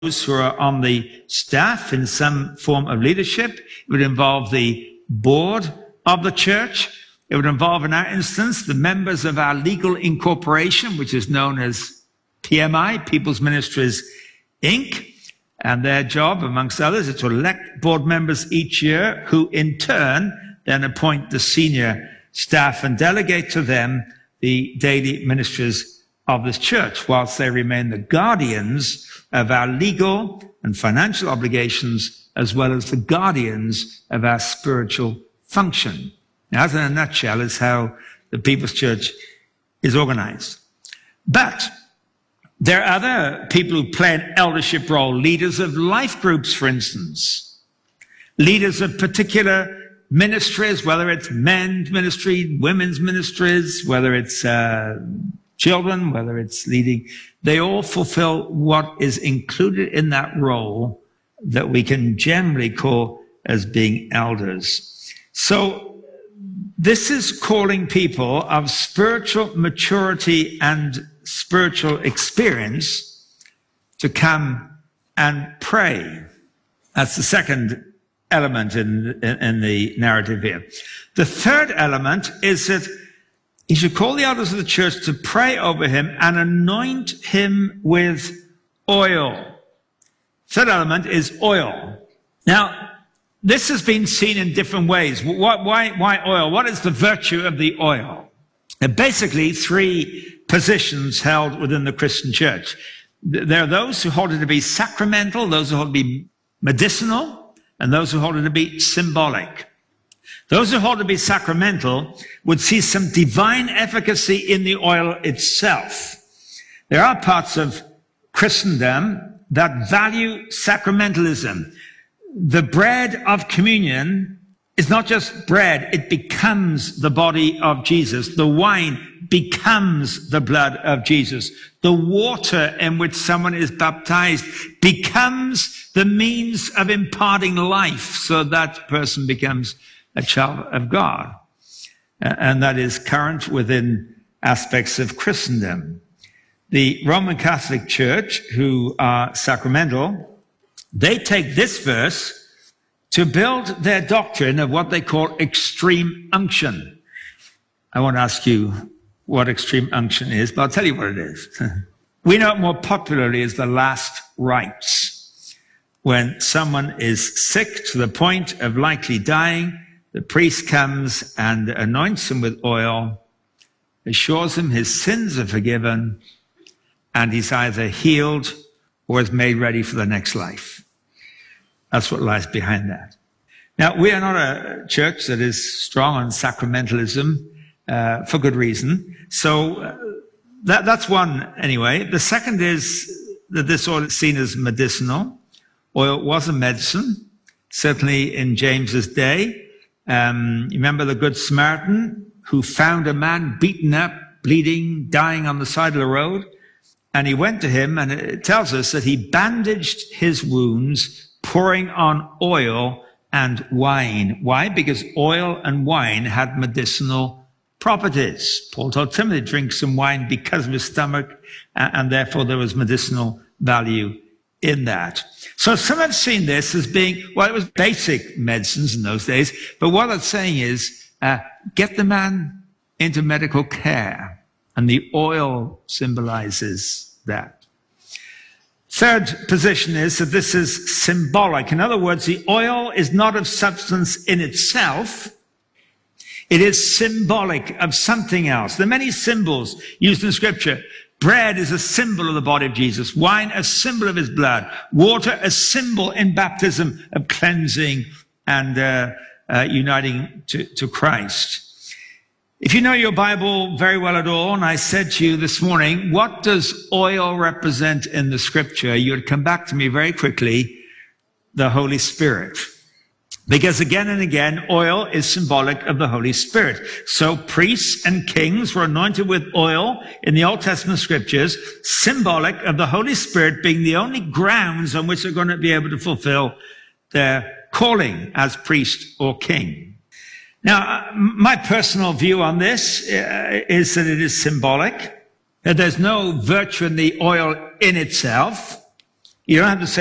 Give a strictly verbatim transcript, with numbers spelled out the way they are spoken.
those who are on the staff in some form of leadership. It would involve the board of the church. It would involve, in our instance, the members of our legal incorporation, which is known as P M I, People's Ministries, Incorporated. And their job, amongst others, is to elect board members each year who, in turn, then appoint the senior staff and delegate to them the daily ministries of this church, whilst they remain the guardians of our legal and financial obligations, as well as the guardians of our spiritual function. Now, that in a nutshell is how the People's Church is organized. But there are other people who play an eldership role, leaders of life groups, for instance, leaders of particular ministries, whether it's men's ministry, women's ministries, whether it's uh, children, whether it's leading. They all fulfill what is included in that role that we can generally call as being elders. So this is calling people of spiritual maturity and spiritual experience to come and pray. That's the second element in, in, in the narrative here. The third element is that he should call the elders of the church to pray over him and anoint him with oil. Third element is oil. Now, this has been seen in different ways. Why, why, why oil? What is the virtue of the oil? There are basically three positions held within the Christian church. There are those who hold it to be sacramental, those who hold it to be medicinal, and those who hold it to be symbolic. Those who hold it to be sacramental would see some divine efficacy in the oil itself. There are parts of Christendom that value sacramentalism. The bread of communion is not just bread, it becomes the body of Jesus. The wine becomes the blood of Jesus. The water in which someone is baptized becomes the means of imparting life, so that person becomes a child of God. And that is current within aspects of Christendom. The Roman Catholic Church, who are sacramental, they take this verse to build their doctrine of what they call extreme unction. I won't ask you what extreme unction is, but I'll tell you what it is. We know it more popularly as the last rites. When someone is sick to the point of likely dying, the priest comes and anoints him with oil, assures him his sins are forgiven, and he's either healed or is made ready for the next life. That's what lies behind that. Now, we are not a church that is strong on sacramentalism, uh, for good reason. So uh, that, that's one anyway. The second is that this oil is seen as medicinal. Oil was a medicine, certainly in James's day. Um, you remember the Good Samaritan who found a man beaten up, bleeding, dying on the side of the road? And he went to him, and it tells us that he bandaged his wounds, pouring on oil and wine. Why? Because oil and wine had medicinal properties. Paul told Timothy, drink some wine because of his stomach, and therefore there was medicinal value in that. So some have seen this as being, well, it was basic medicines in those days, but what it's saying is, uh, get the man into medical care, and the oil symbolizes that. Third position is that this is symbolic. In other words, the oil is not of substance in itself. It is symbolic of something else. There are many symbols used in Scripture. Bread is a symbol of the body of Jesus. Wine, a symbol of his blood. Water, a symbol in baptism of cleansing and uh, uh, uniting to, to Christ. If you know your Bible very well at all, and I said to you this morning, what does oil represent in the Scripture? You would come back to me very quickly, the Holy Spirit. Because again and again, oil is symbolic of the Holy Spirit. So priests and kings were anointed with oil in the Old Testament Scriptures, symbolic of the Holy Spirit being the only grounds on which they're going to be able to fulfill their calling as priest or king. Now, my personal view on this uh, is that it is symbolic, that there's no virtue in the oil in itself. You don't have to say